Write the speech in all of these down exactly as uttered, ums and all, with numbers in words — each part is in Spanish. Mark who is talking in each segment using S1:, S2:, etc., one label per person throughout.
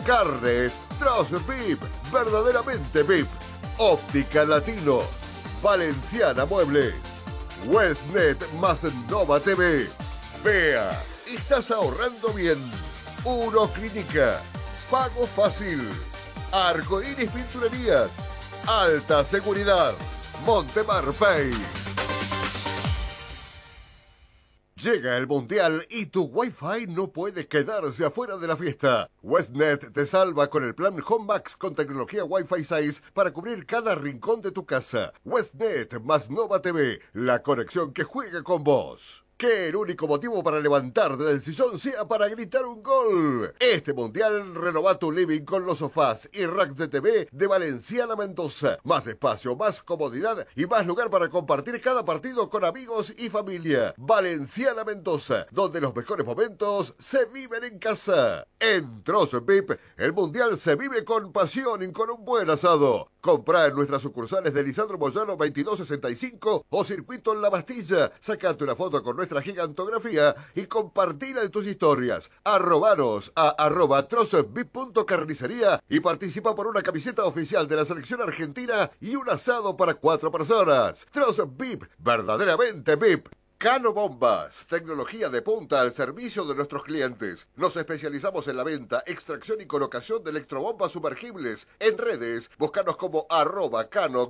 S1: Carnes Troz V I P, verdaderamente V I P. Óptica Latino, Valenciana Muebles, Westnet más Nova T V. Vea, estás ahorrando bien. Uno Clínica, pago fácil. Arcoíris Pinturerías, alta seguridad. Montemar Pay. Llega el Mundial y tu Wi-Fi no puede quedarse afuera de la fiesta. Westnet te salva con el plan Home Max con tecnología Wi-Fi seis para cubrir cada rincón de tu casa. Westnet más Nova T V, la conexión que juega con vos. Que el único motivo para levantarte del sillón sea para gritar un gol. Este Mundial renova tu living con los sofás y racks de T V de Valenciana Mendoza. Más espacio, más comodidad y más lugar para compartir cada partido con amigos y familia. Valenciana Mendoza, donde los mejores momentos se viven en casa. En Troz V I P, el Mundial se vive con pasión y con un buen asado. Comprá en nuestras sucursales de Lisandro Moyano veintidós sesenta y cinco o Circuito en La Bastilla. Sacate una foto con nuestra gigantografía y compartila en tus historias. Arrobanos a arroba trozvip.carnicería y participa por una camiseta oficial de la selección argentina y un asado para cuatro personas. Troz V I P, verdaderamente V I P. Cano Bombas, tecnología de punta al servicio de nuestros clientes. Nos especializamos en la venta, extracción y colocación de electrobombas sumergibles. En redes, búscanos como arroba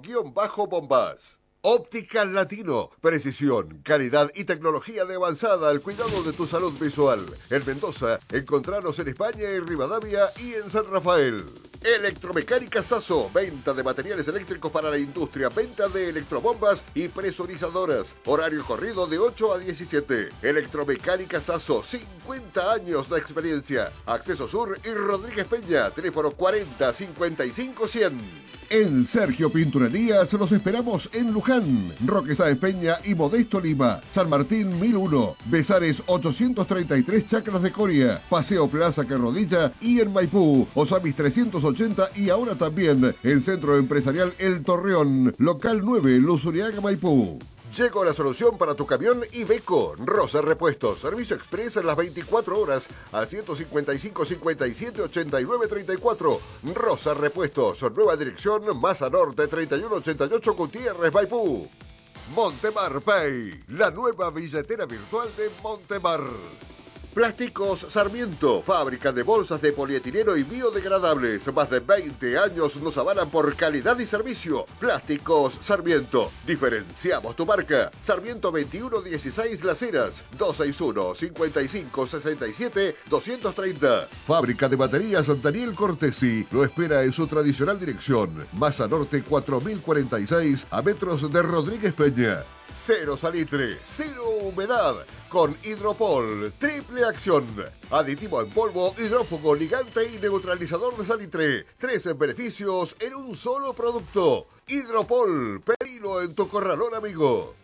S1: cano-bombas. Óptica Latino, precisión, calidad y tecnología de avanzada al cuidado de tu salud visual. En Mendoza, encontranos en España, en Rivadavia y en San Rafael. Electromecánica Sasso, venta de materiales eléctricos para la industria, venta de electrobombas y presurizadoras. Horario corrido de ocho a diecisiete. Electromecánica Sasso, cincuenta años de experiencia. Acceso Sur y Rodríguez Peña, teléfono cuarenta cincuenta y cinco cien. En Sergio Pinturerías los esperamos en Luján, Roque Sáenz Peña y Modesto Lima, San Martín mil uno, Besares ochocientos treinta y tres Chacras de Coria, Paseo Plaza Carrodilla y en Maipú, Osamis trescientos ochenta y ahora también en Centro Empresarial El Torreón, local nueve, Luzuriaga, Maipú. Llegó la solución para tu camión Iveco. Rosa Repuestos. Servicio express en las veinticuatro horas al ciento cincuenta y cinco cincuenta y siete ochenta y nueve treinta y cuatro. Rosa Repuestos. Nueva dirección, Maza Norte treinta y uno ochenta y ocho, Gutiérrez, Maipú. Montemar Pay. La nueva billetera virtual de Montemar. Plásticos Sarmiento, fábrica de bolsas de polietileno y biodegradables. Más de veinte años nos avalan por calidad y servicio. Plásticos Sarmiento. Diferenciamos tu marca. Sarmiento veintiuno dieciséis Las Heras, dos seis uno, cincuenta y cinco sesenta y siete, doscientos treinta. Fábrica de baterías Daniel Cortesi. Lo espera en su tradicional dirección. Maza Norte cuatro mil cuarenta y seis, a metros de Rodríguez Peña. Cero salitre, cero humedad, con Hidropol, triple acción. Aditivo en polvo, hidrófugo, ligante y neutralizador de salitre. Tres beneficios en un solo producto. Hidropol, pedilo en tu corralón, amigo.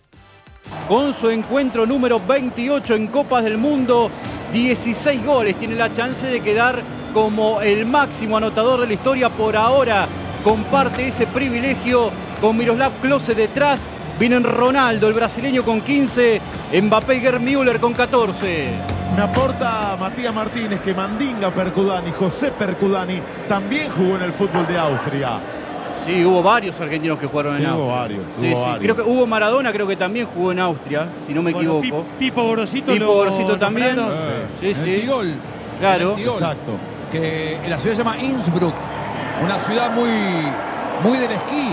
S2: Con su encuentro número veintiocho en Copas del Mundo, dieciséis goles. Tiene la chance de quedar como el máximo anotador de la historia por ahora. Comparte ese privilegio con Miroslav Klose detrás. Vienen Ronaldo, el brasileño, con quince, Mbappé y Gerd Müller con catorce.
S3: Me aporta Matías Martínez que Mandinga Percudani, José Percudani, también jugó en el fútbol de Austria.
S2: Sí, hubo varios argentinos que jugaron en
S3: Sí,
S2: Austria.
S3: hubo varios,
S2: Sí,
S3: hubo
S2: sí.
S3: varios.
S2: Creo que hubo Maradona, creo que también jugó en Austria, si no me
S4: Bueno,
S2: equivoco.
S4: Pi- Pipo Gorosito.
S2: Pipo
S4: lo
S2: Gorosito también.
S4: nombraron.
S2: Sí,
S5: en
S2: sí.
S5: el Tirol.
S2: Claro.
S5: En el Tirol,
S3: Exacto.
S5: que en la ciudad se llama Innsbruck, una ciudad muy, muy del esquí.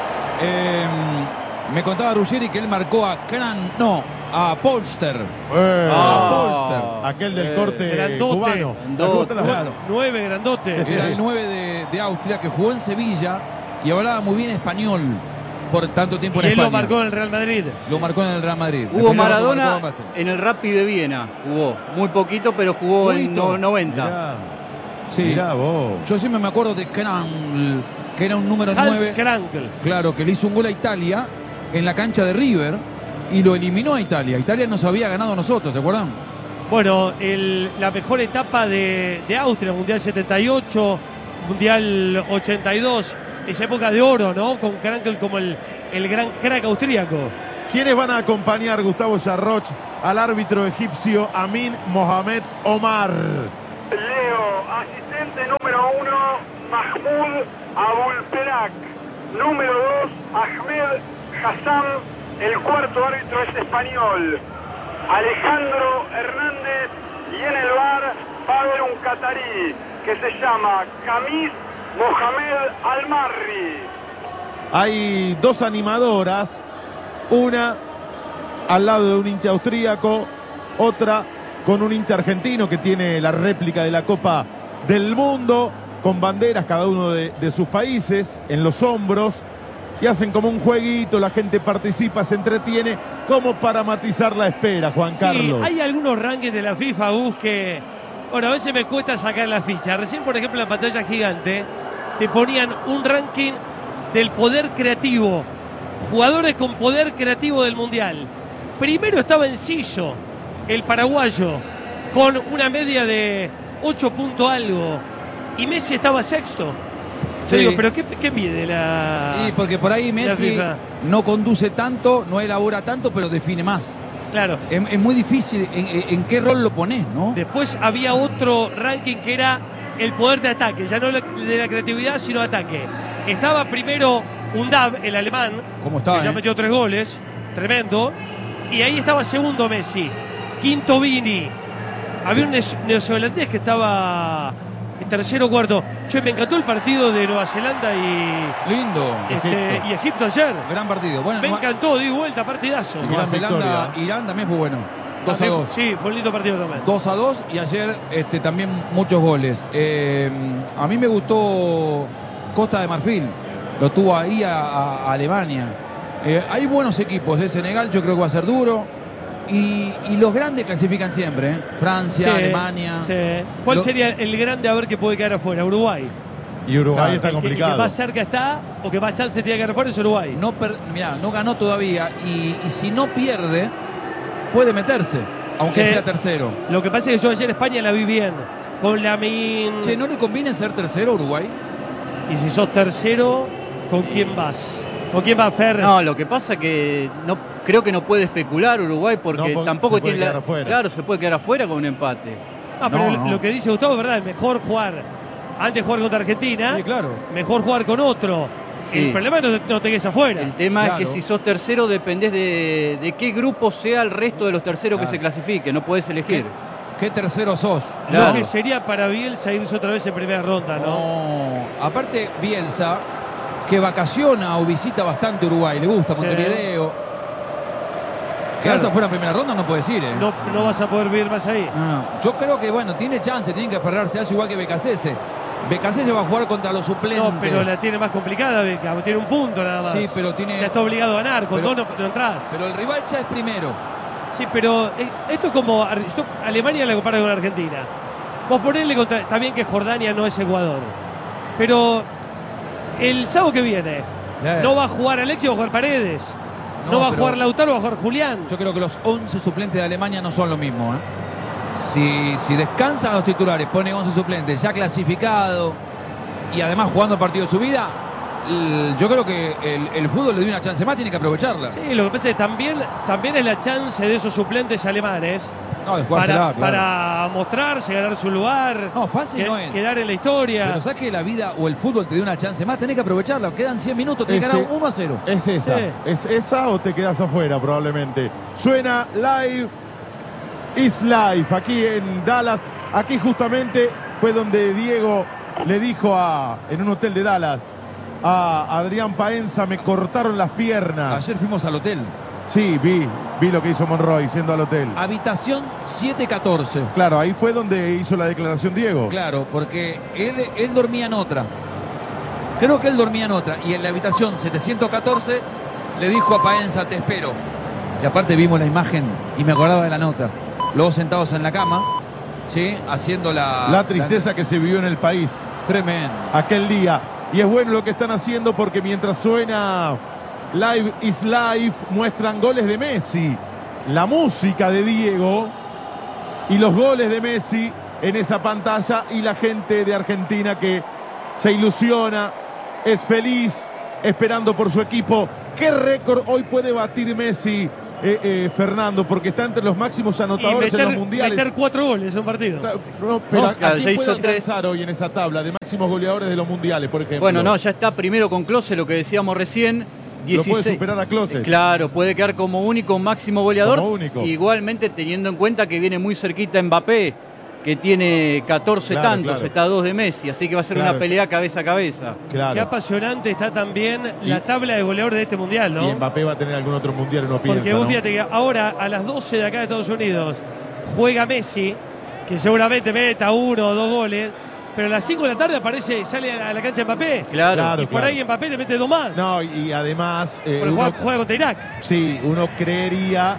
S5: Eh, me contaba Ruggeri que él marcó a Kran, no, a Polster.
S3: Eh,
S5: A Polster.
S3: aquel del
S2: Eh,
S3: corte
S4: grandote.
S3: cubano.
S2: Grandote.
S3: ¿Se acuerdan?
S5: Claro.
S4: Nueve grandotes.
S5: Era el nueve de, de Austria que jugó en Sevilla y hablaba muy bien español por tanto tiempo
S4: Y
S5: en
S4: él lo
S5: España.
S4: marcó en el Real Madrid.
S5: Lo marcó en el Real Madrid.
S2: Hubo
S5: Después lo
S2: Maradona
S5: marcó en
S2: en el Rapid de Viena, jugó. Muy poquito, pero jugó en
S5: Poquito.
S2: no- noventa.
S3: Mirá,
S5: Sí.
S3: mirá vos.
S5: Yo siempre me acuerdo de Kranl, que era un número
S4: Hans
S5: nueve.
S4: Krankel.
S5: Claro, que le hizo un gol a Italia en la cancha de River y lo eliminó a Italia. Italia nos había ganado a nosotros, ¿se acuerdan?
S4: Bueno, el- la mejor etapa de, de Austria, Mundial setenta y ocho, Mundial ochenta y dos, esa época de oro, ¿no? Con Krankel como el, el gran crack austríaco.
S3: ¿Quiénes van a acompañar, Gustavo Sarroch, al árbitro egipcio Amin Mohamed Omar?
S6: Leo, asistente Suplente número uno, Mahmoud Abulperak. Número dos, Ahmed Hassan. El cuarto árbitro es español, Alejandro Hernández. Y en el bar va a haber un catarí que se llama Khamis Mohamed Al-Marri.
S3: Hay dos animadoras, una al lado de un hincha austríaco, otra con un hincha argentino que tiene la réplica de la Copa del Mundo, con banderas cada uno de, de sus países en los hombros, y hacen como un jueguito, la gente participa, se entretiene, como para matizar la espera, Juan
S4: Sí,
S3: Carlos.
S4: hay algunos rankings de la FIFA, Gus, que, bueno, a veces me cuesta sacar la ficha. Recién, por ejemplo, en la pantalla gigante, te ponían un ranking del poder creativo. Jugadores con poder creativo del Mundial. Primero estaba Enciso, el paraguayo, con una media de ocho puntos algo. Y Messi estaba sexto.
S5: Sí.
S4: Yo digo, ¿pero qué, qué mide la...?
S5: Y porque por ahí Messi
S4: FIFA.
S5: no conduce tanto, no elabora tanto, pero define más.
S4: Claro.
S5: Es, es muy difícil en, en qué rol lo pones, ¿no?
S4: Después había otro ranking que era el poder de ataque, ya no de la creatividad, sino ataque. Estaba primero Undab, el alemán,
S5: ¿Cómo estaba,
S4: que ya
S5: eh?
S4: metió tres goles, tremendo. Y ahí estaba segundo Messi, quinto Vini. Había un neozelandés que estaba en tercero o cuarto. Che, me encantó el partido de Nueva Zelanda y,
S5: Lindo.
S4: este,
S3: Egipto.
S4: y Egipto ayer.
S5: Gran partido. Bueno,
S4: Me
S5: Nueva-
S4: encantó, di vuelta, partidazo.
S5: Nueva
S3: Gran
S5: Zelanda,
S3: victoria.
S5: Irán también fue bueno. dos a
S4: También-
S5: dos.
S4: Sí, fue un lindo partido también.
S5: dos a dos y ayer este, también muchos goles. Eh, a mí me gustó Costa de Marfil, lo tuvo ahí a, a- a Alemania. Eh, hay buenos equipos, de Senegal yo creo que va a ser duro. Y, y los grandes clasifican siempre, ¿eh? Francia,
S4: Sí,
S5: Alemania.
S4: sí. ¿Cuál
S5: Lo-
S4: sería el grande a ver que puede quedar afuera? Uruguay.
S3: Y Uruguay
S5: Claro,
S3: está
S4: El que- El
S3: complicado.
S4: que más cerca está o que más chance tiene que quedar fuera es Uruguay.
S5: No, per- mirá, no ganó todavía y, y si no pierde, puede meterse, aunque
S4: Sí.
S5: sea tercero.
S4: Lo que pasa es que yo ayer España la vi bien. Con Lamin.
S5: Che, ¿no le conviene ser tercero a Uruguay?
S4: Y si sos tercero, ¿con quién vas? ¿Con quién va Fer?
S2: No, lo que pasa que no creo que no puede especular Uruguay porque,
S3: No, porque
S2: tampoco
S3: se puede
S2: tiene la-
S3: quedar afuera.
S2: Claro, se puede quedar afuera con un empate.
S4: Ah, pero
S5: No,
S4: lo-
S5: no.
S4: lo que dice Gustavo es verdad, es mejor jugar. Antes de jugar contra Argentina,
S5: Sí, claro.
S4: mejor jugar con otro.
S2: Sí.
S4: El problema es que no, no te quedes afuera.
S2: El tema
S5: Claro.
S2: es que si sos tercero dependés de, de qué grupo sea el resto de los terceros
S5: Claro.
S2: que se clasifique, no podés elegir.
S5: ¿Qué tercero sos?
S2: Claro.
S4: Lo que sería para Bielsa irse otra vez en primera ronda, ¿no?
S5: No. Aparte, Bielsa, que vacaciona o visita bastante Uruguay, le gusta
S4: Sí.
S5: Montevideo. Quedarse
S4: Claro.
S5: afuera en primera ronda no puede decir, ¿eh?
S4: No, no vas a poder vivir más ahí.
S5: Ah, yo creo que, bueno, tiene chance, tiene que aferrarse a eso igual que Becasese. Becasese va a jugar contra los suplentes.
S4: No, pero la tiene más complicada, Beca. Tiene un punto nada más.
S5: Sí, pero tiene-
S4: Ya está obligado a ganar. Con
S5: Pero-
S4: dos no, no entras.
S5: Pero el rival ya es primero.
S4: Sí, pero eh, esto es como. Ar- yo Alemania la compara con Argentina. Vos ponele contra. Está bien que Jordania no es Ecuador. Pero el sábado que viene
S5: Eh.
S4: no va a jugar Alexis, va a jugar Paredes. No,
S5: No,
S4: va a
S5: pero-
S4: jugar Lautaro, va a jugar Julián.
S5: Yo creo que los once suplentes de Alemania no son lo mismo, ¿eh? Si, si descansan los titulares, pone once suplentes ya clasificado y además jugando el partido de su vida, l- yo creo que el, el fútbol le dio una chance más, tiene que aprovecharla.
S4: Sí, lo que pasa es que también, también es la chance de esos suplentes alemanes
S5: No, de jugársela,
S4: para,
S5: claro.
S4: para mostrarse, ganar su lugar.
S5: No, fácil
S4: que-
S5: no es.
S4: Quedar en la historia.
S5: Pero sabes que la vida o el fútbol te dio una chance más, tenés que aprovecharla. Quedan cien minutos, tenés que
S3: Ese-
S5: ganar uno a cero.
S3: Es esa.
S4: Sí.
S3: ¿Es esa o te quedas afuera probablemente? Suena Live is Life aquí en Dallas. Aquí justamente fue donde Diego le dijo a, en un hotel de Dallas a Adrián Paenza, me cortaron las piernas.
S5: Ayer fuimos al hotel.
S3: Sí, vi, vi lo que hizo Monroy yendo al hotel.
S5: Habitación siete catorce.
S3: Claro, ahí fue donde hizo la declaración Diego.
S5: Claro, porque él, él dormía en otra. Creo que él dormía en otra. Y en la habitación setecientos catorce le dijo a Paenza, te espero. Y aparte vimos la imagen y me acordaba de la nota. Luego sentados en la cama, ¿sí? Haciendo la...
S3: La tristeza que se vivió en el país
S5: Tremendo.
S3: aquel día. Y es bueno lo que están haciendo porque mientras suena Live is Life, muestran goles de Messi, la música de Diego y los goles de Messi en esa pantalla y la gente de Argentina que se ilusiona, es feliz, esperando por su equipo. ¿Qué récord hoy puede batir Messi eh, eh, Fernando, porque está entre los máximos anotadores
S4: y meter,
S3: en los mundiales.
S4: meter cuatro goles en un partido.
S3: No, pero
S2: No,
S3: ¿a
S2: claro,
S3: quién
S2: ya
S3: puede
S2: hizo
S3: alcanzar hoy en esa tabla de máximos goleadores de los mundiales, por ejemplo?
S2: Bueno, no, ya está primero con Klose, lo que decíamos recién. dieciséis.
S3: Lo puede superar a Klose.
S2: Claro, puede quedar como único máximo goleador.
S3: Como único.
S2: Igualmente teniendo en cuenta que viene muy cerquita Mbappé, que tiene catorce
S3: Claro,
S2: tantos,
S3: claro.
S2: está a dos de Messi, así que va a ser
S3: Claro.
S2: una pelea cabeza a cabeza.
S3: Claro.
S4: Qué apasionante está también
S3: Y-
S4: la tabla de goleadores de este mundial, ¿no?
S3: Y Mbappé va a tener algún otro mundial, uno piensa,
S4: Porque vos
S3: ¿no?
S4: fíjate que ahora a las doce de acá de Estados Unidos juega Messi, que seguramente meta uno o dos goles, pero a las cinco de la tarde aparece, sale a la cancha Mbappé.
S2: Claro.
S3: Claro.
S4: Y por ahí Mbappé le mete dos más.
S3: No, y además eh,
S4: Porque
S3: uno,
S4: juega, juega contra Irak.
S3: sí, uno creería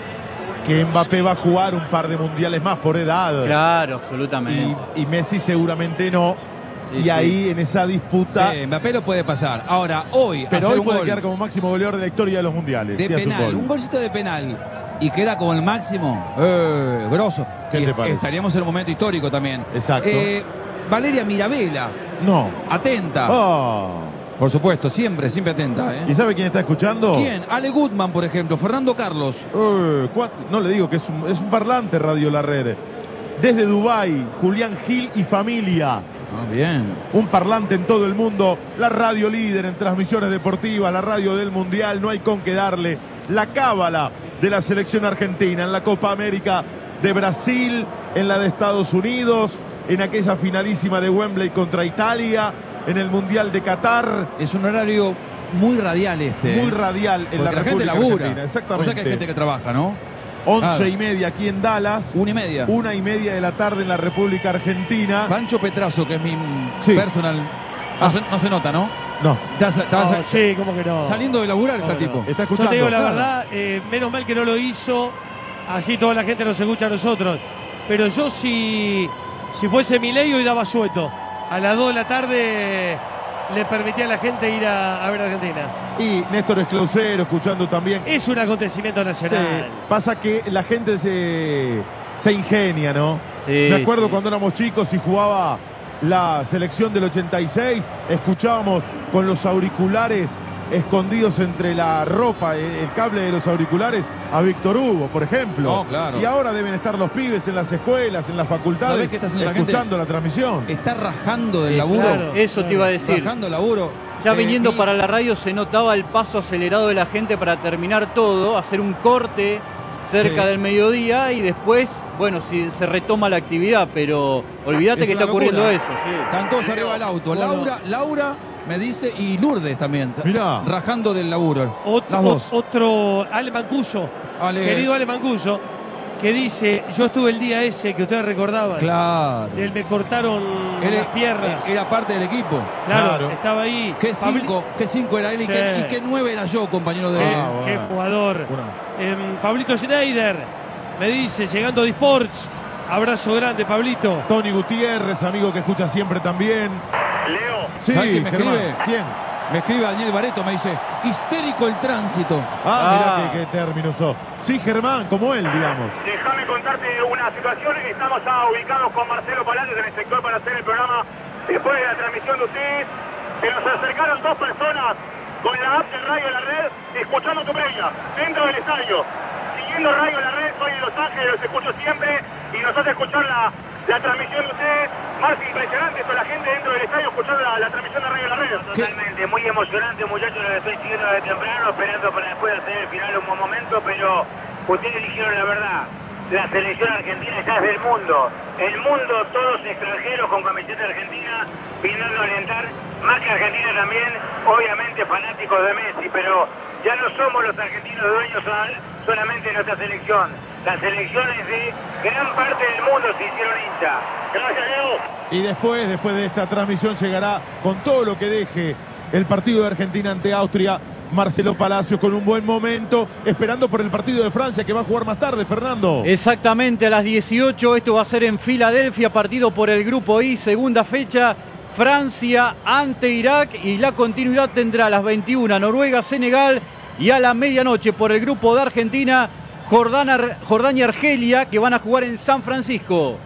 S3: que Mbappé va a jugar un par de mundiales más por edad.
S2: Claro, absolutamente.
S3: Y, y Messi seguramente no.
S2: Sí,
S3: y
S2: sí.
S3: ahí en esa disputa.
S5: Sí, Mbappé lo puede pasar. Ahora, hoy,
S3: Pero
S5: hacer
S3: hoy
S5: un
S3: puede
S5: gol
S3: quedar como máximo goleador de la historia de los mundiales.
S5: de
S3: si hace un
S5: penal,
S3: gol.
S5: un golcito de penal y queda como el máximo, eh, grosso.
S3: ¿Qué
S5: Y
S3: te parece?
S5: Estaríamos en un momento histórico también.
S3: Exacto.
S5: Eh, Valeria Mirabella,
S3: No.
S5: atenta.
S3: Oh.
S5: Por supuesto, siempre, siempre atenta. ¿eh?
S3: ¿Y sabe quién está escuchando?
S5: ¿Quién? Ale Goodman, por ejemplo, Fernando Carlos.
S3: Eh, cua- no le digo que es un, es un parlante Radio La Red. Desde Dubái, Julián Gil y familia.
S5: Ah, bien.
S3: Un parlante en todo el mundo. La radio líder en transmisiones deportivas, la radio del Mundial. No hay con qué darle. La cábala de la selección argentina en la Copa América de Brasil, en la de Estados Unidos, en aquella finalísima de Wembley contra Italia, en el Mundial de Qatar.
S5: Es un horario muy radial este.
S3: Muy
S5: ¿eh?
S3: radial en
S5: Porque
S3: la
S5: la gente
S3: República
S5: labura.
S3: Argentina.
S5: O sea que hay
S3: Exactamente.
S5: gente que trabaja, ¿no?
S3: Once
S5: Claro.
S3: y media aquí en Dallas.
S5: Una y media.
S3: Una y media de la tarde en la República Argentina.
S5: Pancho Petrazo, que es mi
S3: Sí.
S5: personal. No,
S3: Ah.
S5: se, no se nota, ¿no?
S3: No,
S5: Está, está-
S4: No, sí, ¿cómo que no?
S5: Saliendo de laburar
S4: No,
S5: está
S4: no.
S5: tipo.
S3: está
S4: Yo
S3: escuchando.
S4: te digo la
S3: Claro.
S4: verdad, eh, menos mal que no lo hizo, así toda la gente nos escucha a nosotros. Pero yo si, si fuese Milei hoy daba sueto. A las dos de la tarde le permitía a la gente ir a, a ver a Argentina.
S3: Y Néstor Esclausero escuchando también.
S4: Es un acontecimiento
S3: Sí,
S4: nacional.
S3: pasa que la gente se, se ingenia, ¿no?
S2: Sí,
S3: Me acuerdo
S2: sí.
S3: cuando éramos chicos y jugaba la selección del ochenta y seis, escuchábamos con los auriculares escondidos entre la ropa, eh, el cable de los auriculares, a Víctor Hugo, por ejemplo.
S5: No, claro.
S3: Y ahora deben estar los pibes en las escuelas, en las facultades,
S5: ¿Sabés qué está haciendo la gente?
S3: escuchando la transmisión.
S5: Está rajando del
S2: Exacto.
S5: laburo.
S2: Eso te iba a decir.
S5: Rajando el laburo.
S2: Ya
S5: Eh,
S2: viniendo
S5: y-
S2: para la radio se notaba el paso acelerado de la gente para terminar todo, hacer un corte cerca
S5: Sí.
S2: del mediodía y después, bueno, si se retoma la actividad, pero olvídate
S5: Es
S2: que
S5: una
S2: está ocurriendo
S5: locura.
S2: eso. Sí.
S5: Están todos arriba del auto. Laura, Laura me dice, y Lourdes también.
S3: Mirá.
S5: Rajando del laburo.
S4: Otro,
S5: Las dos.
S4: otro Ale Mancuso,
S5: Ale.
S4: querido Ale Mancuso, que dice, yo estuve el día ese que ustedes recordaban.
S5: Claro.
S4: Del me cortaron
S5: Él
S4: las piernas.
S5: Era parte del equipo.
S4: Claro,
S3: Claro.
S4: estaba ahí.
S5: ¿Qué
S4: Pabli-
S5: cinco? ¿Qué cinco era él y,
S4: Sí.
S5: qué, y qué nueve era yo, compañero de
S4: Qué,
S5: él?
S3: Ah,
S4: qué
S3: bueno.
S4: jugador.
S3: Una-
S4: Em, Pablito Schneider me dice, llegando de Sports, abrazo grande, Pablito.
S3: Tony Gutiérrez, amigo que escucha siempre también.
S6: Leo,
S3: Sí,
S5: ¿Sabe quién me
S3: Germán.
S5: escribe?
S3: ¿Quién?
S5: Me escribe Daniel Bareto, me dice, histérico el tránsito.
S3: Ah,
S2: Ah.
S3: mirá qué, qué término sos. Sí, Germán, como él, digamos.
S6: déjame contarte una situación. Estamos ah, ubicados con Marcelo Palacios en el sector para hacer el programa después de la transmisión de ustedes. Se nos acercaron dos personas con la app de Radio La Red escuchando tu previa dentro del estadio. Siguiendo Radio La Red, soy de Los Ángeles, los escucho siempre y nos hace escuchar la, la transmisión de ustedes. Más impresionante eso, la gente dentro del estadio escuchando la, la transmisión de Radio La Red. Totalmente, muy emocionante, muchachos, lo estoy siguiendo desde temprano, esperando para después hacer el final un buen momento, pero ustedes dijeron la verdad. La selección argentina ya es del mundo. El mundo, todos extranjeros con camiseta argentina, viniendo a alentar. Más que Argentina también, obviamente fanáticos de Messi, pero ya no somos los argentinos dueños sol- solamente de nuestra selección. Las selecciones de gran parte del mundo se hicieron hincha. Gracias, Leo.
S3: Y después, después de esta transmisión, llegará con todo lo que deje el partido de Argentina ante Austria, Marcelo Palacios con un buen momento, esperando por el partido de Francia que va a jugar más tarde, Fernando.
S2: Exactamente, a las dieciocho, esto va a ser en Filadelfia, partido por el Grupo I, segunda fecha, Francia ante Irak y la continuidad tendrá a las veintiuna, Noruega, Senegal y a la medianoche por el Grupo de Argentina, Jordania, Jordania, Argelia, que van a jugar en San Francisco.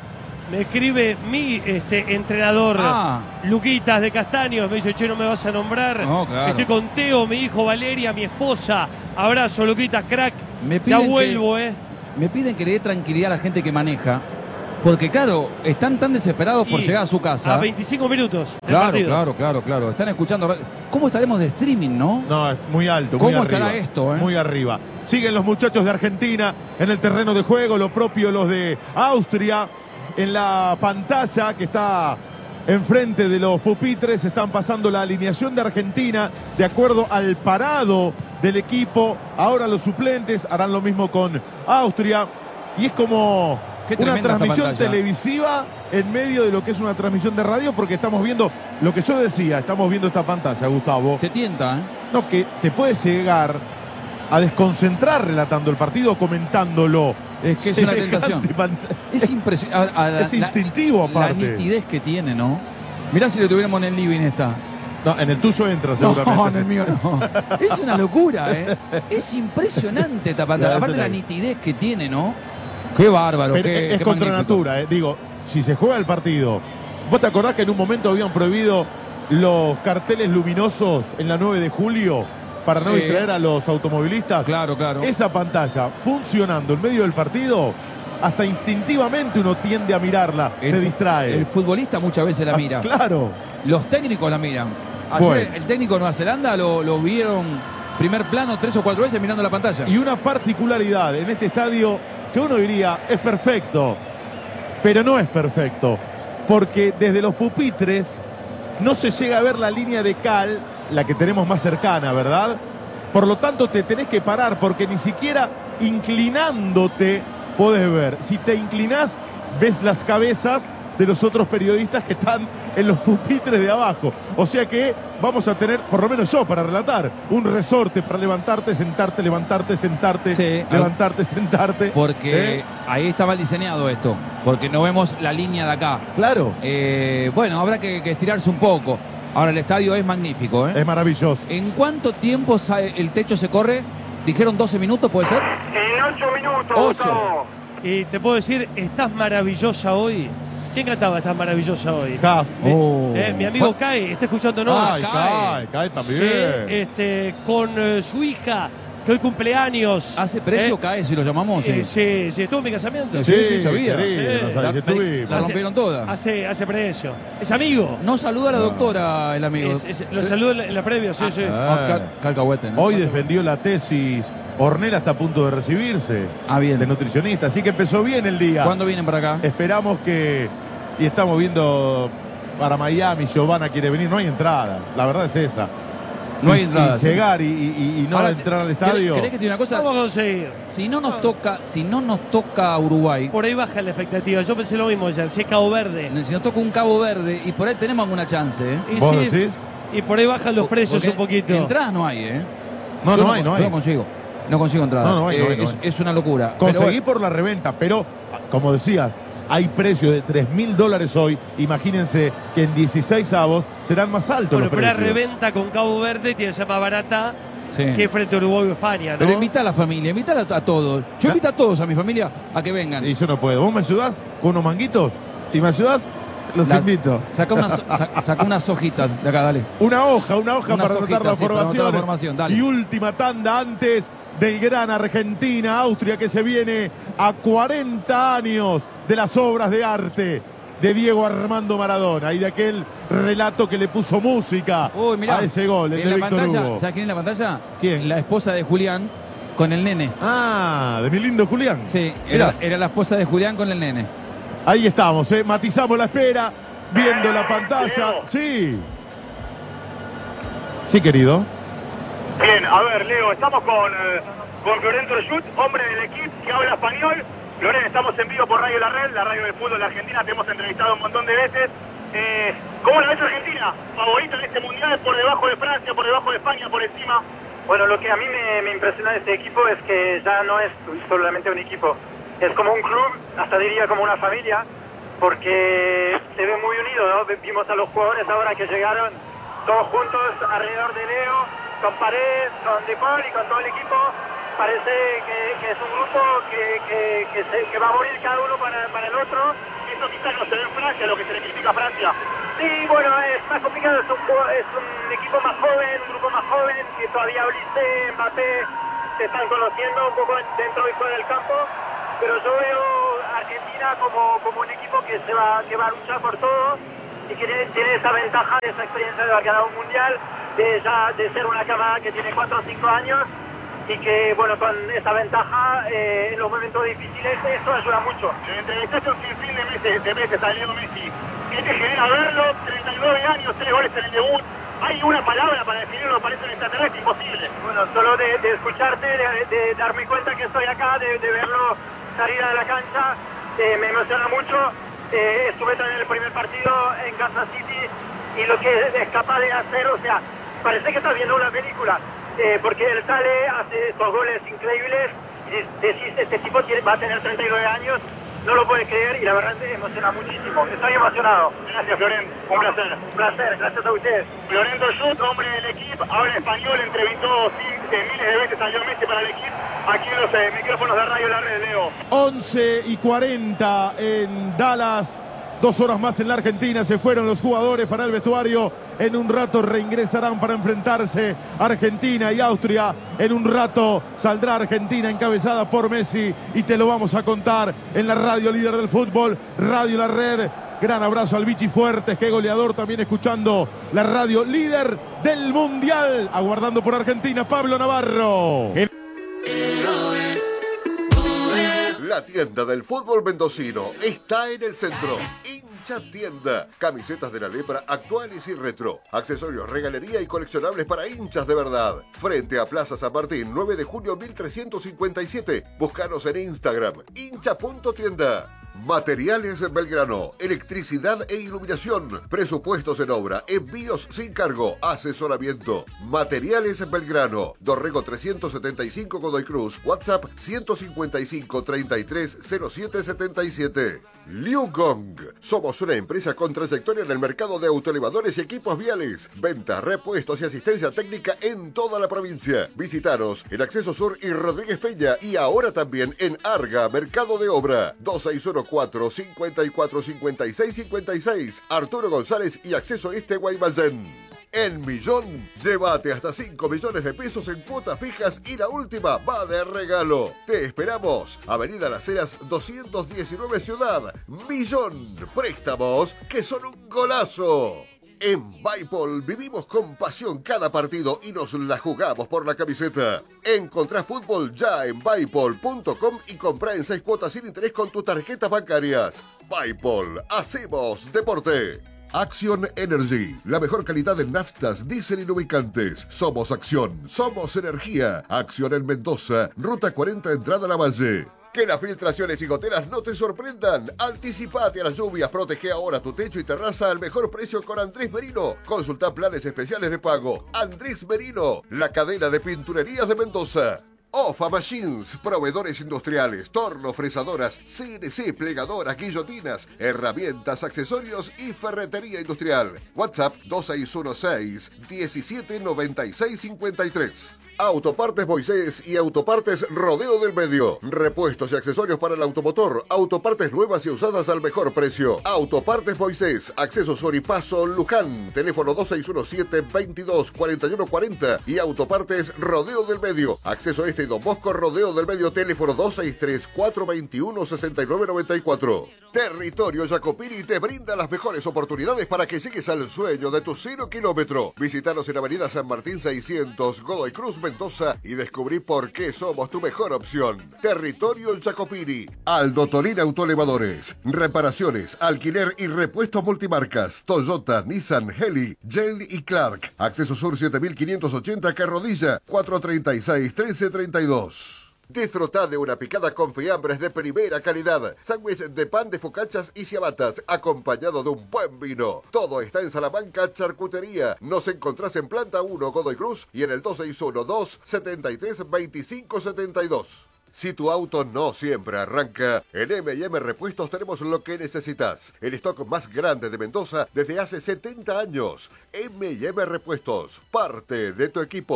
S4: Me escribe mi este, entrenador,
S5: Ah.
S4: Luquitas de Castaños. Me dice, che, no me vas a nombrar.
S5: No, claro.
S4: Estoy con Teo, mi hijo Valeria, mi esposa. Abrazo, Luquitas, crack.
S5: Me
S4: Ya
S5: piden
S4: vuelvo,
S5: que-
S4: eh.
S5: Me piden que le dé tranquilidad a la gente que maneja. Porque, claro, están tan desesperados por
S4: Y
S5: llegar a su casa.
S4: A veinticinco minutos del
S5: Claro,
S4: partido.
S5: claro, claro, claro. Están escuchando. ra- ¿Cómo estaremos de streaming, no?
S3: No, es muy alto,
S5: ¿Cómo
S3: muy arriba.
S5: estará esto, eh?
S3: Muy arriba. Siguen los muchachos de Argentina en el terreno de juego, lo propio los de Austria. En la pantalla que está enfrente de los pupitres están pasando la alineación de Argentina de acuerdo al parado del equipo. Ahora los suplentes harán lo mismo con Austria. Y es como
S5: Qué
S3: una
S5: tremenda esta
S3: transmisión
S5: pantalla.
S3: televisiva en medio de lo que es una transmisión de radio, porque estamos viendo lo que yo decía, estamos viendo esta pantalla, Gustavo.
S5: Te tienta, ¿eh?
S3: No, que te puedes llegar a desconcentrar relatando el partido o comentándolo.
S5: Es que es una
S3: Semejante
S5: tentación.
S3: pant-
S5: Es impresionante.
S3: Es instintivo, aparte.
S5: La nitidez que tiene, ¿no? Mirá si lo tuviéramos en el living esta.
S3: No, en el tuyo entra seguramente.
S5: No, en el mío no. Es una locura, ¿eh? Es impresionante esta pantalla.
S3: Ya,
S5: Aparte
S3: ese
S5: la
S3: ahí.
S5: nitidez que tiene, ¿no? Qué bárbaro,
S3: Pero
S5: qué,
S3: es
S5: qué
S3: contra
S5: magnífico.
S3: natura, eh. Digo, si se juega el partido, ¿vos te acordás que en un momento habían prohibido los carteles luminosos en la nueve de julio para no
S5: Sí.
S3: distraer a los automovilistas?
S5: Claro, claro.
S3: Esa pantalla funcionando en medio del partido, hasta instintivamente uno tiende a mirarla,
S5: El
S3: te
S5: fu-
S3: distrae.
S5: El futbolista muchas veces la
S3: Ah,
S5: mira.
S3: claro.
S5: Los técnicos la miran. Ayer
S3: Bueno.
S5: el técnico de Nueva Zelanda lo, lo vieron primer plano tres o cuatro veces mirando la pantalla.
S3: Y una particularidad en este estadio que uno diría es perfecto, pero no es perfecto, porque desde los pupitres no se llega a ver la línea de cal, la que tenemos más cercana, ¿verdad? Por lo tanto te tenés que parar, porque ni siquiera inclinándote podés ver. Si te inclinás, ves las cabezas de los otros periodistas que están en los pupitres de abajo. O sea que vamos a tener, por lo menos yo para relatar, un resorte para levantarte, sentarte, levantarte, sentarte,
S5: Sí,
S3: levantarte, sentarte.
S5: Porque
S3: ¿Eh?
S5: ahí está mal diseñado esto. Porque no vemos la línea de acá.
S3: Claro,
S5: Eh, bueno, habrá que, que estirarse un poco. Ahora el estadio es magnífico, ¿eh?
S3: es maravilloso.
S5: ¿En cuánto tiempo sa- el techo se corre? ¿Dijeron doce minutos, puede ser?
S6: En ocho minutos,
S5: Ocho.
S6: Gustavo.
S4: Y te puedo decir, estás maravillosa hoy. ¿Quién cantaba Estás maravillosa hoy?
S3: Caf.
S5: Oh.
S4: Eh, mi amigo Kai, está escuchándonos.
S3: Ay,
S5: cae.
S3: cae, cae también.
S4: Sí, este, con eh, su hija, que hoy cumpleaños.
S5: ¿Hace precio
S4: Eh,
S5: cae si lo llamamos? Sí.
S4: eh, sí, sí, estuvo en mi casamiento.
S5: Sí, sí, sabía.
S3: querido,
S4: Sí.
S3: no sabés
S5: La-
S3: que estuvimos.
S5: la rompieron todas.
S4: Hace, hace precio. Es amigo.
S5: No saluda a la doctora, el amigo.
S4: Es- es- lo
S5: Sí.
S4: saludo en la, en la previa, sí, sí.
S3: Ah.
S5: Ah, cal- Calcahuete, ¿no?
S3: Hoy defendió la tesis. Ornella está a punto de recibirse
S5: Ah, bien.
S3: de nutricionista, así que empezó bien el día.
S5: ¿Cuándo vienen para acá?
S3: Esperamos que. Y estamos viendo para Miami, Giovanna quiere venir, no hay entrada, la verdad es esa.
S5: No hay
S3: Y-
S5: entrada,
S3: Y
S5: sí.
S3: llegar y, y- y no
S5: Ahora,
S3: entrar al
S5: ¿querés-
S3: estadio.
S5: ¿Querés que te diga una cosa?
S4: Vamos a conseguir.
S5: Si no nos toca, si no nos toca Uruguay,
S4: Por ahí baja la expectativa. Yo pensé lo mismo ayer. Si es Cabo Verde.
S5: si nos toca un Cabo Verde y por ahí tenemos alguna chance, ¿eh?
S4: Y,
S3: ¿Vos
S4: sí,
S3: decís?
S4: y por ahí bajan los precios
S5: Porque
S4: un poquito.
S5: Entradas no hay, ¿eh?
S3: No,
S5: Yo
S3: no hay, no hay.
S5: No consigo. No consigo entradas.
S3: No, no hay, no
S5: Eh,
S3: hay, no
S5: es,
S3: hay.
S5: es una locura. Pero
S3: Conseguí
S5: bueno,
S3: por la reventa, pero como decías, hay precios de tres mil dólares hoy. Imagínense que en dieciséis avos serán más altos
S4: Bueno,
S3: los
S4: pero la
S3: precios.
S4: reventa con Cabo Verde tiene que ser más barata
S5: sí.
S4: que frente a Uruguay o España, ¿no?
S5: Pero invita a la familia, invita a, a todos. Yo invito a todos, a mi familia, a que vengan.
S3: Y yo no puedo. ¿Vos me ayudás con unos manguitos? Si me ayudás, los
S5: La-
S3: invito.
S5: Saca unas, sa- saca unas hojitas de acá, dale.
S3: Una hoja, una hoja
S5: Unas
S3: para anotar la
S5: hojitas, sí, para anotar
S3: formación.
S5: la formación, dale.
S3: Y última tanda antes del gran Argentina-Austria que se viene a cuarenta años de las obras de arte de Diego Armando Maradona y de aquel relato que le puso música
S5: Uy, mirá,
S3: a ese gol, el
S5: en
S3: de
S5: la
S3: Víctor
S5: pantalla,
S3: Hugo.
S5: ¿sabes quién es la pantalla?
S3: ¿Quién?
S5: La esposa de Julián con el nene.
S3: Ah, de mi lindo Julián.
S5: Sí,
S3: Mirá.
S5: era, era la esposa de Julián con el nene.
S3: Ahí estamos, ¿eh? Matizamos la espera, viendo la pantalla.
S6: Leo.
S3: Sí. Sí, querido.
S6: Bien, a ver, Leo, estamos con, eh, con Florenzo Yut, hombre del equipo que habla español. Loren, estamos en vivo por Radio La Red, la radio del fútbol de Argentina, te hemos entrevistado un montón de veces. Eh, ¿Cómo la ves Argentina? ¿Favorita en este mundial? ¿Por debajo de Francia, por debajo de España, por encima?
S7: Bueno, lo que a mí me, me impresiona de este equipo es que ya no es solamente un equipo, es como un club, hasta diría como una familia, porque se ve muy unido, ¿no? Vimos a los jugadores ahora que llegaron todos juntos alrededor de Leo, con Paredes, con De Paul y con todo el equipo. Parece que, que es un grupo que, que, que, se, que va a morir cada uno para, para el otro y
S6: esto quizás no se ve en Francia, lo que se le critica a Francia.
S7: Sí, bueno, es más complicado, es un, es un equipo más joven, un grupo más joven, que todavía Olise, Mbappé se están conociendo un poco dentro y fuera del campo, pero yo veo a Argentina como, como un equipo que se va, que va a luchar por todo y que tiene, tiene esa ventaja de esa experiencia de haber ganado un mundial, de, ya, de ser una camada que tiene cuatro o cinco años y que, bueno, con esa ventaja eh, en los momentos difíciles eso ayuda mucho.
S6: Le entrevistaste un sinfín de meses, de meses a Leo Messi. ¿Qué te genera verlo? treinta y nueve años, tres goles en el debut. ¿Hay una palabra para definirlo? Parece un extraterrestre, imposible.
S7: Bueno, solo de, de escucharte, de, de darme cuenta que estoy acá, de, de verlo salir a la cancha, eh, me emociona mucho. Eh, estuve también en el primer partido en Kansas City y lo que es capaz de hacer, o sea, parece que estás viendo una película, eh, porque él sale, hace estos goles increíbles y decís, este tipo tiene, va a tener treinta y nueve años, no lo puede creer y la verdad me emociona muchísimo. Estoy emocionado.
S6: Gracias, Florent. Un placer.
S7: Un placer, gracias a ustedes.
S6: Florento Schut, hombre del equipo, habla español, entrevistó sí, miles de veces a Leo Messi para el equipo. Aquí en los eh, micrófonos de Radio La Red, Leo.
S3: once y cuarenta en Dallas. Dos horas más en la Argentina. Se fueron los jugadores para el vestuario. En un rato reingresarán para enfrentarse Argentina y Austria. En un rato saldrá Argentina encabezada por Messi. Y te lo vamos a contar en la radio líder del fútbol, Radio La Red. Gran abrazo al Vichy Fuertes, que goleador, también escuchando la radio líder del Mundial. Aguardando por Argentina, Pablo Navarro. El...
S1: La tienda del fútbol mendocino está en el centro. Hincha Tienda. Camisetas de la lepra actuales y retro. Accesorios, regalería y coleccionables para hinchas de verdad. Frente a Plaza San Martín, nueve de junio mil trescientos cincuenta y siete. Búscanos en Instagram, hincha punto tienda. Materiales Belgrano, electricidad e iluminación, presupuestos en obra, envíos sin cargo, asesoramiento. Materiales Belgrano, Dorrego trescientos setenta y cinco Godoy Cruz, WhatsApp ciento cincuenta y cinco, treinta y tres, cero siete setenta y siete. Liu Gong, somos una empresa con trayectoria en el mercado de autoelevadores y equipos viales. Ventas, repuestos y asistencia técnica en toda la provincia. Visitaros en Acceso Sur y Rodríguez Peña y ahora también en Arga, Mercado de Obra. dos seis uno cuatro, cinco cuatro, cinco seis cinco seis. Arturo González y Acceso Este Guaymallén. En Millón, llévate hasta cinco millones de pesos en cuotas fijas y la última va de regalo. Te esperamos. Avenida Las Heras doscientos diecinueve Ciudad. Millón. Préstamos que son un golazo. En Bipol vivimos con pasión cada partido y nos la jugamos por la camiseta. Encontrá fútbol ya en bipol punto com y comprá en seis cuotas sin interés con tus tarjetas bancarias. Bipol, hacemos deporte. Action Energy, la mejor calidad de naftas, diésel y lubricantes. Somos Acción, somos energía. Acción en Mendoza, Ruta cuarenta, entrada a La Valle. Que las filtraciones y goteras no te sorprendan. Anticipate a las lluvias, protege ahora tu techo y terraza al mejor precio con Andrés Merino. Consulta planes especiales de pago. Andrés Merino, la cadena de pinturerías de Mendoza. Ofa Machines, proveedores industriales, tornos, fresadoras, C N C, plegadoras, guillotinas, herramientas, accesorios y ferretería industrial. WhatsApp dos seis uno seis, diecisiete noventa y seis cincuenta y tres. Autopartes Moisés y Autopartes Rodeo del Medio. Repuestos y accesorios para el automotor. Autopartes nuevas y usadas al mejor precio. Autopartes Moisés. Acceso Sur y Paso Luján. Teléfono dos seis uno siete, veintidós, cuarenta y uno cuarenta. Y Autopartes Rodeo del Medio. Acceso Este y Don Bosco Rodeo del Medio. Teléfono dos seis tres, cuatro veintiuno, sesenta y nueve noventa y cuatro. Territorio Jacopini te brinda las mejores oportunidades para que llegues al sueño de tu cero kilómetro. Visítanos en Avenida San Martín seiscientos, Godoy Cruz, Mendoza y descubrí por qué somos tu mejor opción. Territorio Jacopini. Aldo Tolín Autoelevadores. Reparaciones, alquiler y repuestos multimarcas. Toyota, Nissan, Heli, Yale y Clark. Acceso Sur siete mil quinientos ochenta, Carrodilla, cuatro treinta y seis, trece treinta y dos. Disfruta de una picada con fiambres de primera calidad, sándwich de pan de focachas y ciabatas, acompañado de un buen vino. Todo está en Salamanca Charcutería. Nos encontrás en Planta uno, Godoy Cruz, y en el dos seis uno, dos setenta y tres, veinticinco setenta y dos. Si tu auto no siempre arranca, en eme y eme Repuestos tenemos lo que necesitas. El stock más grande de Mendoza desde hace setenta años. eme y eme Repuestos, parte de tu equipo.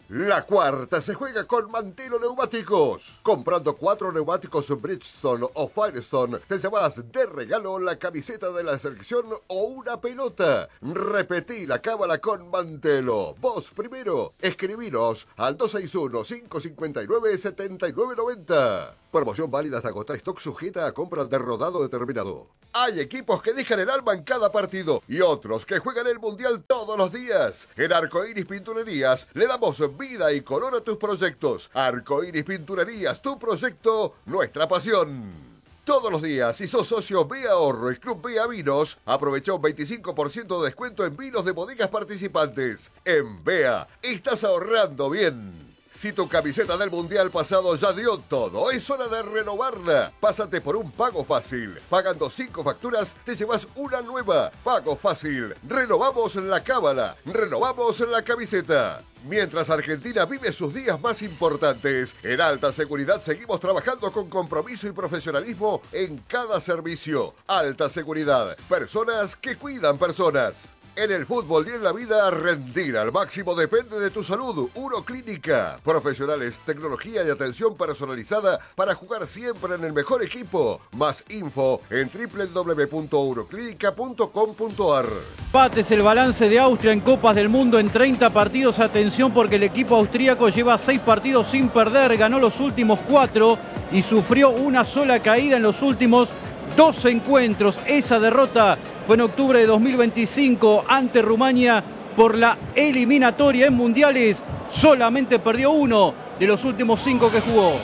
S1: La cuarta se juega con Mantelo Neumáticos. Comprando cuatro neumáticos Bridgestone o Firestone, te llevas de regalo la camiseta de la selección o una pelota. Repetí la cábala con Mantelo. Vos primero. Escribiros al dos seis uno, cinco cinco nueve, siete nueve nueve cero. Promoción válida hasta agotar stock, sujeta a compras de rodado determinado. Hay equipos que dejan el alma en cada partido y otros que juegan el mundial todos los días. En Arcoiris Pinturerías le damos vida y color a tus proyectos. Arcoiris Pinturerías, tu proyecto, nuestra pasión. Todos los días, si sos socio B Ahorro y Club B A Vinos, aprovecha un veinticinco por ciento de descuento en vinos de bodegas participantes. En B A, estás ahorrando bien. Si tu camiseta del Mundial pasado ya dio todo, es hora de renovarla. Pásate por un Pago Fácil. Pagando cinco facturas, te llevas una nueva. Pago Fácil. Renovamos la cábala. Renovamos la camiseta. Mientras Argentina vive sus días más importantes, en Alta Seguridad seguimos trabajando con compromiso y profesionalismo en cada servicio. Alta Seguridad. Personas que cuidan personas. En el fútbol y en la vida, rendir al máximo depende de tu salud. Uroclínica. Profesionales, tecnología y atención personalizada para jugar siempre en el mejor equipo. Más info en doble u doble u doble u punto uroclínica punto com punto a r.
S2: Empates el balance de Austria en Copas del Mundo en treinta partidos. Atención porque el equipo austríaco lleva seis partidos sin perder. Ganó los últimos cuatro y sufrió una sola caída en los últimos dos encuentros. Esa derrota fue en octubre de dos mil veinticinco ante Rumania por la eliminatoria en mundiales. Solamente perdió uno de los últimos cinco que jugó.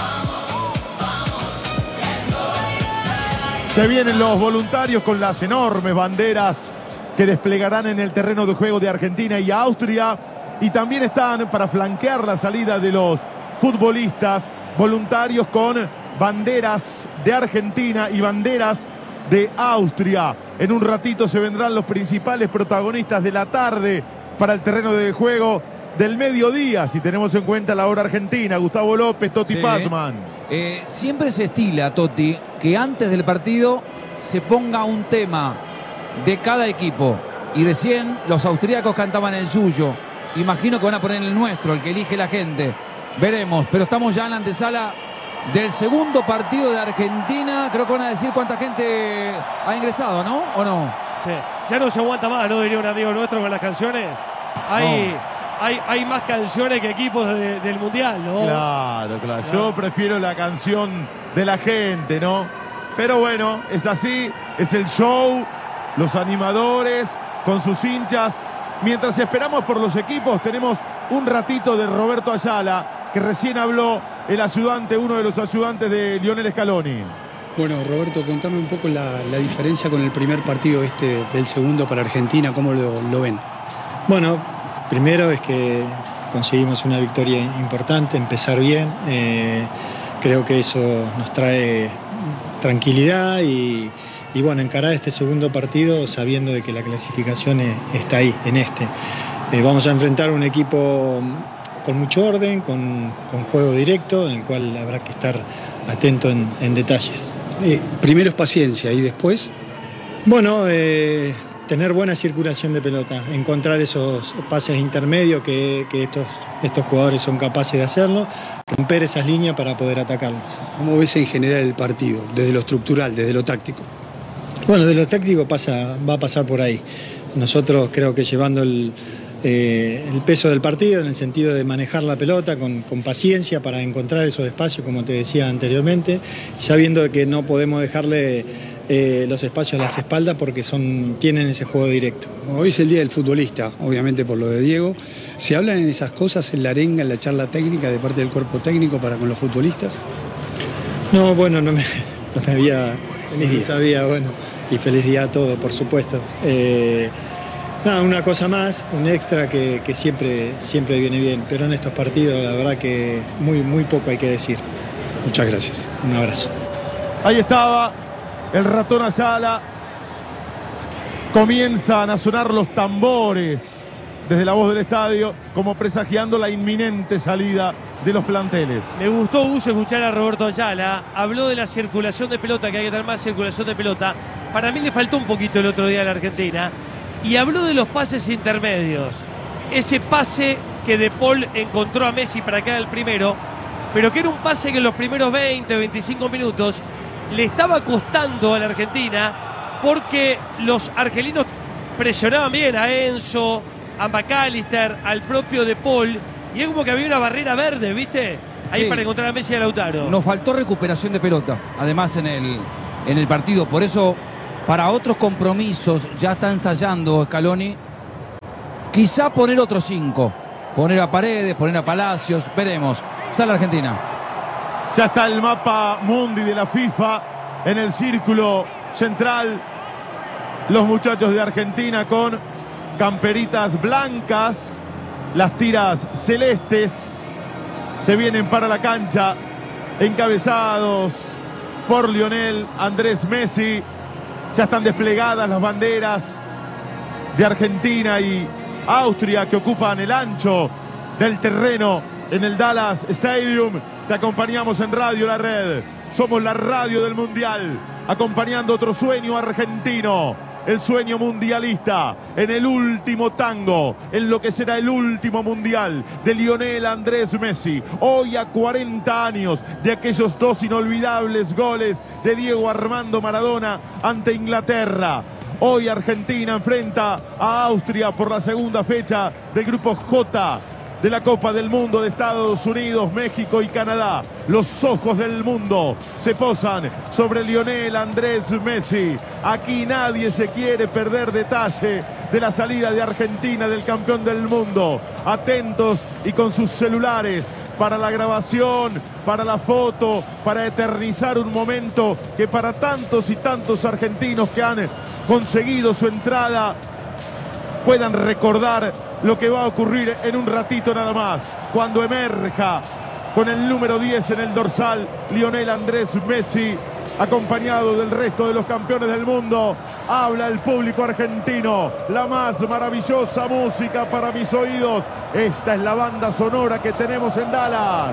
S3: Se vienen los voluntarios con las enormes banderas que desplegarán en el terreno de juego de Argentina y Austria. Y también están para flanquear la salida de los futbolistas voluntarios con banderas de Argentina y banderas de Austria. En un ratito se vendrán los principales protagonistas de la tarde para el terreno de juego del mediodía, si tenemos en cuenta la hora argentina. Gustavo López, Totti
S5: Sí.
S3: Pazman.
S5: Eh, siempre se estila, Totti, que antes del partido se ponga un tema de cada equipo. Y recién los austríacos cantaban el suyo. Imagino que van a poner el nuestro, el que elige la gente. Veremos, pero estamos ya en la antesala del segundo partido de Argentina. Creo que van a decir cuánta gente ha ingresado, ¿no? ¿O no?
S4: Sí. Ya no se aguanta más, ¿no? Diría un amigo nuestro con las canciones. Hay,
S5: No.
S4: hay, hay más canciones que equipos de- del Mundial, ¿no?
S3: Claro, claro. Yo prefiero la canción de la gente, ¿no? Pero bueno, es así, es el show, los animadores con sus hinchas. Mientras esperamos por los equipos, tenemos un ratito de Roberto Ayala, que recién habló el ayudante, uno de los ayudantes de Lionel Scaloni.
S8: Bueno, Roberto, contame un poco la, la diferencia con el primer partido este del segundo para Argentina, ¿cómo lo, lo ven?
S9: Bueno, primero es que conseguimos una victoria importante, empezar bien. Eh, creo que eso nos trae tranquilidad y, y bueno, encarar este segundo partido sabiendo de que la clasificación es- está ahí, en este. Eh, vamos a enfrentar un equipo con mucho orden, con, con juego directo, en el cual habrá que estar atento en, en detalles.
S8: Eh, primero es paciencia y después,
S9: Bueno, eh, tener buena circulación de pelota, encontrar esos pases intermedios que, que estos, estos jugadores son capaces de hacerlo, romper esas líneas para poder atacarlos.
S8: ¿cómo ves en general el partido? Desde lo estructural, desde lo táctico.
S9: Bueno, de lo táctico pasa, va a pasar por ahí. Nosotros creo que llevando el, eh, el peso del partido en el sentido de manejar la pelota con, con paciencia para encontrar esos espacios, como te decía anteriormente, sabiendo que no podemos dejarle eh, los espacios a las espaldas porque son, tienen ese juego directo.
S8: Hoy es el día del futbolista, obviamente por lo de Diego. ¿Se hablan en esas cosas en la arenga, en la charla técnica de parte del cuerpo técnico para con los futbolistas?
S9: No, bueno, no me, no me había,
S8: Feliz
S9: no
S8: día.
S9: sabía, bueno, y feliz día a todos, por supuesto. Eh, nada, una cosa más, un extra que, que siempre, siempre viene bien, pero en estos partidos la verdad que muy, muy poco hay que decir.
S8: Muchas gracias.
S9: Un abrazo.
S3: Ahí estaba el ratón Ayala. Comienzan a sonar los tambores desde la voz del estadio, como presagiando la inminente salida de los planteles.
S4: Me gustó, Gus, escuchar a Roberto Ayala. Habló de la circulación de pelota, que hay que tener más circulación de pelota. Para mí le faltó un poquito el otro día a la Argentina. Y habló de los pases intermedios. Ese pase que De Paul encontró a Messi para que haga el primero, pero que era un pase que en los primeros veinte, veinticinco minutos le estaba costando a la Argentina porque los argelinos presionaban bien a Enzo, a McAllister, al propio De Paul, y es como que había una barrera verde, ¿viste? Ahí
S5: Sí.
S4: para encontrar a Messi y a Lautaro.
S5: Nos faltó recuperación de pelota, además en el, en el partido. Por eso, para otros compromisos, ya está ensayando Scaloni, quizá poner otros cinco. Poner a Paredes, poner a Palacios, veremos. Sale Argentina.
S3: Ya está el mapa mundi de la FIFA en el círculo central. Los muchachos de Argentina con camperitas blancas, las tiras celestes, se vienen para la cancha, encabezados por Lionel Andrés Messi. Ya están desplegadas las banderas de Argentina y Austria que ocupan el ancho del terreno en el Dallas Stadium. Te acompañamos en Radio La Red. Somos la radio del Mundial, acompañando otro sueño argentino, el sueño mundialista, en el último tango, en lo que será el último mundial de Lionel Andrés Messi. Hoy a cuarenta años de aquellos dos inolvidables goles de Diego Armando Maradona ante Inglaterra. Hoy Argentina enfrenta a Austria por la segunda fecha del grupo J de la Copa del Mundo de Estados Unidos, México y Canadá. Los ojos del mundo se posan sobre Lionel Andrés Messi. Aquí nadie se quiere perder detalle de la salida de Argentina del campeón del mundo. Atentos y con sus celulares para la grabación, para la foto, para eternizar un momento que para tantos y tantos argentinos que han conseguido su entrada puedan recordar lo que va a ocurrir en un ratito nada más, cuando emerja con el número diez en el dorsal Lionel Andrés Messi, acompañado del resto de los campeones del mundo. Habla el público argentino, la más maravillosa música para mis oídos. Esta es la banda sonora que tenemos en Dallas.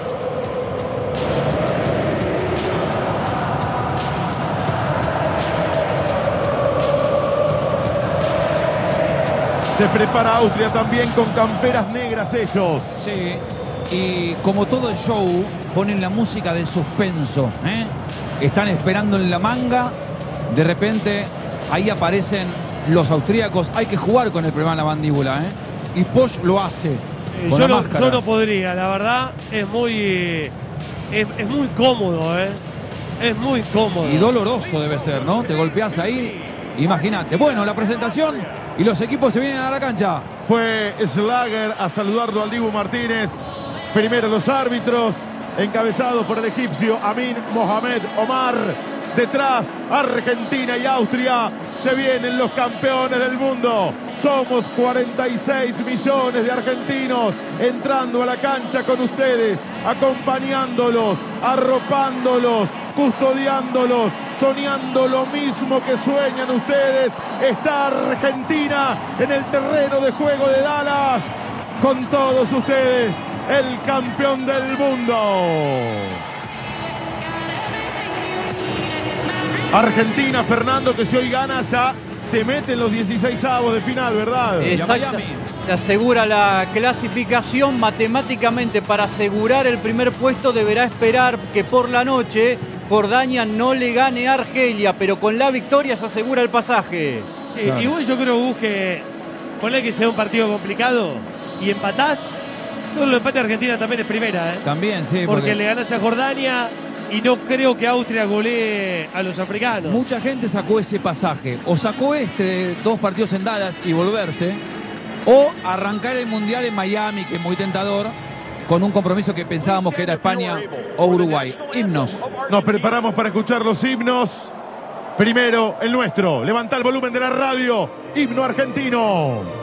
S3: Se prepara Austria también con camperas negras ellos.
S5: Sí, y como todo el show, ponen la música de suspenso, ¿eh? Están esperando en la manga, de repente ahí aparecen los austríacos. Hay que jugar con el problema de la mandíbula, ¿eh? Y Posch lo hace.
S4: Eh,
S5: con
S4: yo,
S5: la
S4: no,
S5: máscara.
S4: yo no podría, la verdad, es muy, es, es muy cómodo, ¿eh? Es muy cómodo.
S5: Y doloroso debe ser, ¿no? Te golpeás ahí, imagínate. Bueno, la presentación y los equipos se vienen a la cancha.
S3: Fue Schlager a saludarlo al Dibu Martínez. Primero los árbitros, encabezados por el egipcio Amin Mohamed Omar. Detrás, Argentina y Austria. Se vienen los campeones del mundo. Somos cuarenta y seis millones de argentinos entrando a la cancha con ustedes, acompañándolos, arropándolos, custodiándolos, soñando lo mismo que sueñan ustedes. Está Argentina en el terreno de juego de Dallas. Con todos ustedes, el campeón del mundo. Argentina, Fernando, que si hoy gana ya se mete en los dieciseisavos de final, ¿verdad?
S2: Exacto. Se asegura la clasificación matemáticamente. Para asegurar el primer puesto deberá esperar que por la noche Jordania no le gane a Argelia, pero con la victoria se asegura el pasaje.
S4: Sí, claro. Igual yo creo, Gus, que ponle que sea un partido complicado y empatás. Yo creo que el empate de Argentina también es primera, ¿eh?
S5: También, sí.
S4: Porque,
S5: porque
S4: le ganás a Jordania y no creo que Austria golee a los africanos.
S5: Mucha gente sacó ese pasaje. O sacó este de dos partidos en Dallas y volverse. O arrancar el Mundial en Miami, que es muy tentador, con un compromiso que pensábamos que era España o Uruguay. Himnos.
S3: Nos preparamos para escuchar los himnos. Primero, el nuestro. Levanta el volumen de la radio. Himno argentino.